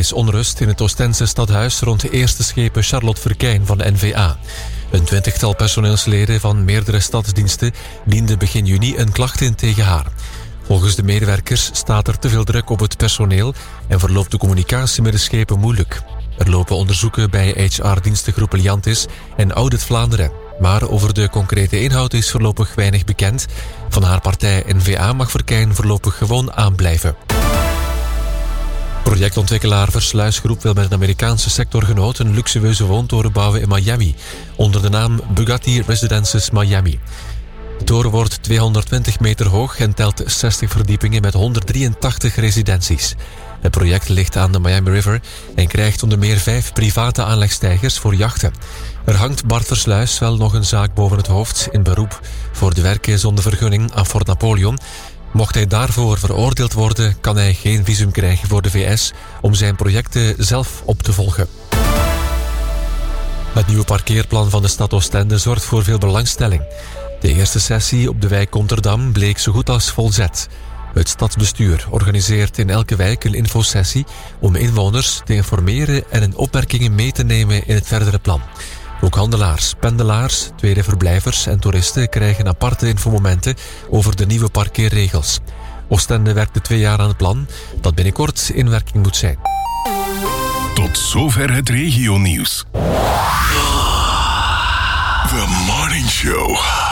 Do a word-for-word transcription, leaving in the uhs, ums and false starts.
is onrust in het Oostense stadhuis rond de eerste schepen Charlotte Verkijn van de N V A. Een twintigtal personeelsleden van meerdere stadsdiensten dienden begin juni een klacht in tegen haar. Volgens de medewerkers staat er te veel druk op het personeel en verloopt de communicatie met de schepen moeilijk. Er lopen onderzoeken bij H R-dienstengroep Liantis en Audit Vlaanderen. Maar over de concrete inhoud is voorlopig weinig bekend. Van haar partij N V A mag Verkijn voorlopig gewoon aanblijven. Projectontwikkelaar Versluisgroep wil met een Amerikaanse sectorgenoot een luxueuze woontoren bouwen in Miami, onder de naam Bugatti Residences Miami. De toren wordt tweehonderdtwintig meter hoog en telt zestig verdiepingen met honderddrieëntachtig residenties. Het project ligt aan de Miami River en krijgt onder meer vijf private aanlegstijgers voor jachten. Er hangt Bart Versluis wel nog een zaak boven het hoofd in beroep voor de werken zonder vergunning aan Fort Napoleon. Mocht hij daarvoor veroordeeld worden, kan hij geen visum krijgen voor de V S om zijn projecten zelf op te volgen. Het nieuwe parkeerplan van de stad Oostende zorgt voor veel belangstelling. De eerste sessie op de wijk Konterdam bleek zo goed als volzet. Het stadsbestuur organiseert in elke wijk een infosessie om inwoners te informeren en hun opmerkingen mee te nemen in het verdere plan. Ook handelaars, pendelaars, tweede verblijvers en toeristen krijgen aparte infomomenten over de nieuwe parkeerregels. Oostende werkte twee jaar aan het plan dat binnenkort in werking moet zijn. Tot zover het regionieuws. The Morning Show.